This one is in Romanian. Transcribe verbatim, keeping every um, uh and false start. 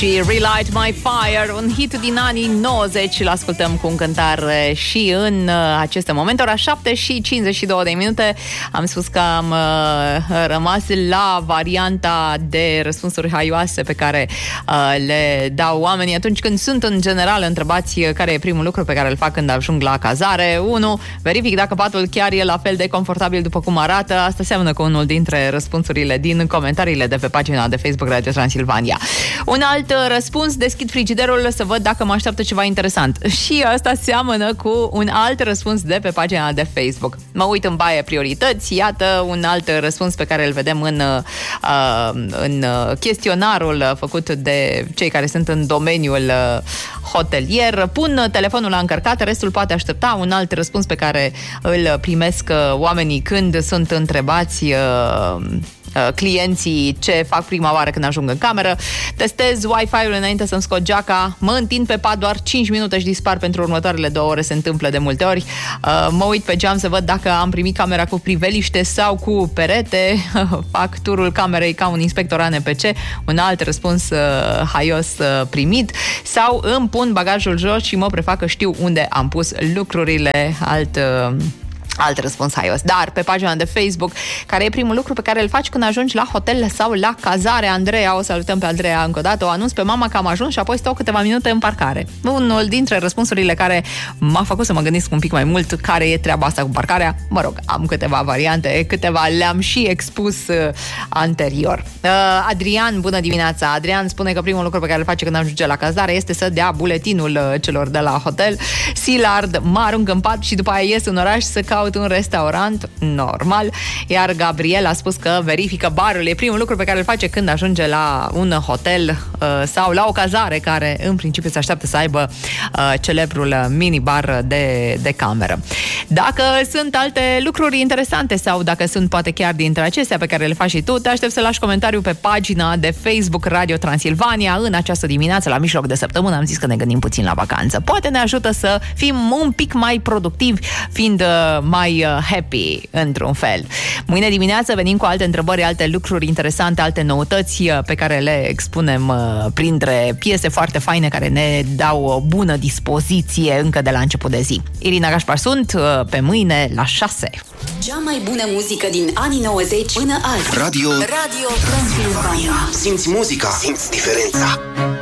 și Relight My Fire, un hit din anii nouăzeci. Îl ascultăm cu încântare și în aceste momente. Ora șapte și cincizeci și două de minute. Am spus că am uh, rămas la varianta de răspunsuri haioase pe care uh, le dau oamenii atunci când sunt în general întrebați care e primul lucru pe care îl fac când ajung la cazare. unu. Verific dacă patul chiar e la fel de confortabil după cum arată. Asta seamănă cu unul dintre răspunsurile din comentariile de pe pagina de Facebook Radio Transilvania. Un alt răspuns: deschid frigiderul să văd dacă mă așteaptă ceva interesant. Și asta seamănă cu un alt răspuns de pe pagina de Facebook. Mă uit în baie priorități. Iată un alt răspuns pe care îl vedem în, uh, în chestionarul făcut de cei care sunt în domeniul hotelier. Pun telefonul la încărcat, restul poate aștepta. Un alt răspuns pe care îl primesc oamenii când sunt întrebați uh, clienții ce fac prima oară când ajung în cameră. Testez Wi-Fi-ul înainte să-mi scot geaca, mă întind pe pat doar cinci minute și dispar pentru următoarele două ore. Se întâmplă de multe ori. Mă uit pe geam să văd dacă am primit camera cu priveliște sau cu perete. Fac turul camerei ca un inspector A N P C. Un alt răspuns haios primit. Sau îmi pun bagajul jos și mă prefac că știu unde am pus lucrurile. Alt Alt răspuns haios. Dar pe pagina de Facebook, care e primul lucru pe care îl faci când ajungi la hotel sau la cazare? Andreea, o salutăm pe Andreea încă o dată, o anunț pe mama că am ajuns și apoi stau câteva minute în parcare. Unul dintre răspunsurile care m-a făcut să mă gândesc un pic mai mult care e treaba asta cu parcarea. Mă rog, am câteva variante, câteva le-am și expus uh, anterior. Uh, Adrian, bună dimineața! Adrian spune că primul lucru pe care îl face când ajunge la cazare este să dea buletinul uh, celor de la hotel. Silard, mă arunc în pat și după aia ies în oraș să caut un restaurant normal. Iar Gabriel a spus că verifică barul. E primul lucru pe care îl face când ajunge la un hotel uh, sau la o cazare care în principiu se așteaptă să aibă uh, celebrul minibar de, de cameră. Dacă sunt alte lucruri interesante sau dacă sunt poate chiar dintre acestea pe care le faci și tu, te aștept să lași comentariu pe pagina de Facebook Radio Transilvania. În această dimineață, la mijloc de săptămână, am zis că ne gândim puțin la vacanță. Poate ne ajută să fim un pic mai productivi, fiind uh, mai happy, într-un fel. Mâine dimineață venim cu alte întrebări, alte lucruri interesante, alte noutăți pe care le expunem printre piese foarte faine care ne dau o bună dispoziție încă de la început de zi. Irina Gașpar sunt, pe mâine la șase. Cea mai bună muzică din anii nouăzeci până azi. Radio Radio Transilvania. Simți muzica, simți diferența.